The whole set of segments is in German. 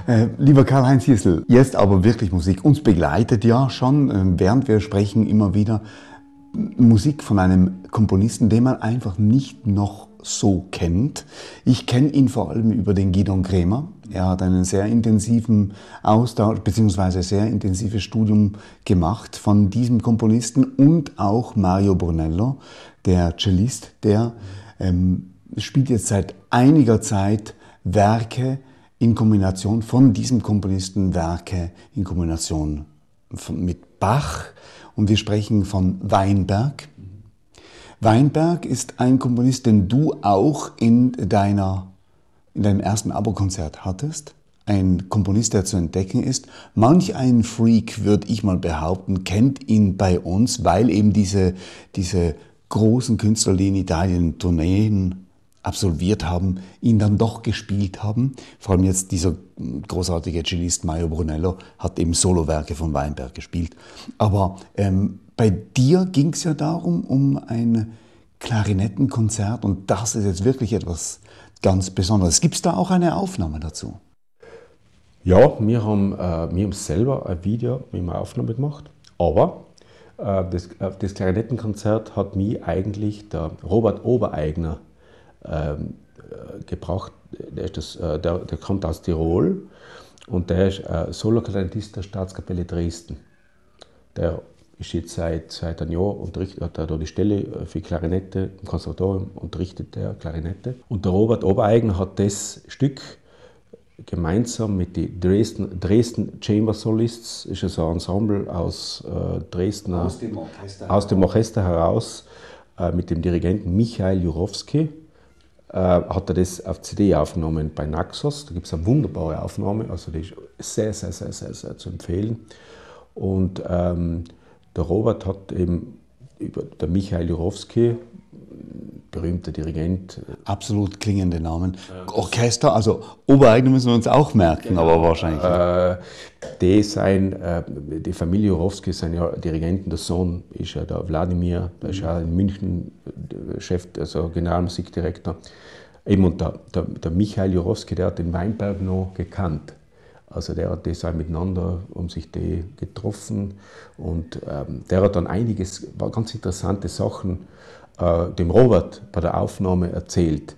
Lieber Karl-Heinz Hirstl, jetzt aber wirklich Musik. Uns begleitet ja schon, während wir sprechen, immer wieder Musik von einem Komponisten, den man einfach nicht noch so kennt. Ich kenne ihn vor allem über den Gidon Kremer. Er hat einen sehr intensiven Austausch bzw. sehr intensives Studium gemacht von diesem Komponisten und auch Mario Brunello, der Cellist, der spielt jetzt seit einiger Zeit Werke in Kombination von diesem Komponisten, Werke in Kombination mit Bach. Und wir sprechen von Weinberg. Weinberg ist ein Komponist, den du auch in deinem ersten Abo-Konzert hattest. Ein Komponist, der zu entdecken ist. Manch ein Freak, würde ich mal behaupten, kennt ihn bei uns, weil eben diese großen Künstler, die in Italien Tourneen absolviert haben, ihn dann doch gespielt haben. Vor allem jetzt dieser großartige Cellist Mario Brunello hat eben Solowerke von Weinberg gespielt. Aber bei dir ging es ja darum, um ein Klarinettenkonzert und das ist jetzt wirklich etwas ganz Besonderes. Gibt es da auch eine Aufnahme dazu? Ja, wir haben selber ein Video mit einer Aufnahme gemacht, aber das Klarinettenkonzert hat mich eigentlich der Robert Obereigner gebracht. Der kommt aus Tirol und der ist Soloklarinettist der Staatskapelle Dresden. Der ist jetzt seit einem Jahr hat er da die Stelle für Klarinette im Konservatorium, unterrichtet der Klarinette. Und der Robert Obereigner hat das Stück gemeinsam mit den Dresden Chamber Solists, ist also ein Ensemble aus Dresden, aus dem Orchester heraus, mit dem Dirigenten Michael Jurowski, hat er das auf CD aufgenommen bei Naxos. Da gibt es eine wunderbare Aufnahme, also die ist sehr, sehr, sehr, sehr, sehr zu empfehlen. Und der Robert hat eben über der Michael Jurowski, berühmter Dirigent. Absolut klingende Namen. Orchester, also Obereigner müssen wir uns auch merken, genau. Aber wahrscheinlich. Die Familie Jurowski sind ja Dirigenten, der Sohn ist ja der Wladimir, der ist ja in München Chef, also Generalmusikdirektor. Eben und der Michael Jurowski, der hat den Weinberg noch gekannt. Also der hat das auch miteinander sich die getroffen und der hat dann ganz interessante Sachen dem Robert bei der Aufnahme erzählt.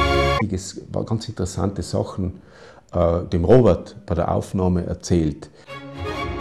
Ganz interessante Sachen dem Robert bei der Aufnahme erzählt.